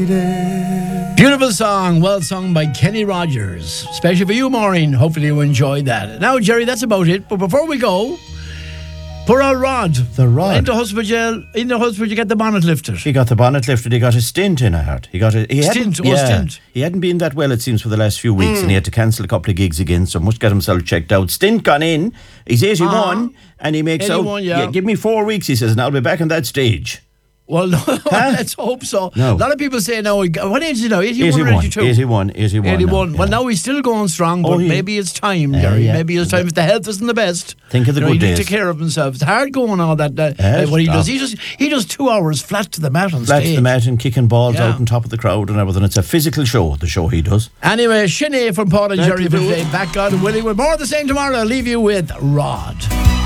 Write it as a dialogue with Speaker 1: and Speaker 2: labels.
Speaker 1: Beautiful song, well sung by Kenny Rogers. Especially for you, Maureen. Hopefully you enjoyed that. Now, Jerry, that's about it. But before we go, poor old Rod.
Speaker 2: The Rod.
Speaker 1: In the hospital, you get the bonnet lifted.
Speaker 2: He got the bonnet lifted. He got a stint in, I heard.
Speaker 1: Stint.
Speaker 2: He hadn't been that well, it seems, for the last few weeks, and he had to cancel a couple of gigs again, so must get himself checked out. Stint gone in. He's 81, and he makes
Speaker 1: 81,
Speaker 2: out...
Speaker 1: yeah.
Speaker 2: Give me 4 weeks, he says, and I'll be back on that stage.
Speaker 1: Well, no, let's hope so.
Speaker 2: No.
Speaker 1: A lot of people say now, what age is he now? 81 or 82?
Speaker 2: 81
Speaker 1: 81.
Speaker 2: now,
Speaker 1: Well,
Speaker 2: yeah.
Speaker 1: now he's still going strong, but maybe it's time, Jerry.
Speaker 2: yeah.
Speaker 1: Maybe it's time. If the health isn't the best,
Speaker 2: Think of the good
Speaker 1: he
Speaker 2: days.
Speaker 1: needs to take care of himself. It's hard going all that. What he does, he does 2 hours flat to the mat on
Speaker 2: Flat
Speaker 1: stage.
Speaker 2: to the mat and kicking balls
Speaker 1: Yeah.
Speaker 2: out on top of the crowd and everything. It's a physical show, the show he does.
Speaker 1: Anyway, Sinead from Paul and
Speaker 2: Thank
Speaker 1: Jerry
Speaker 2: you,
Speaker 1: for
Speaker 2: Bill.
Speaker 1: today. Back, God willing, with more of the same tomorrow. I'll leave you with Rod.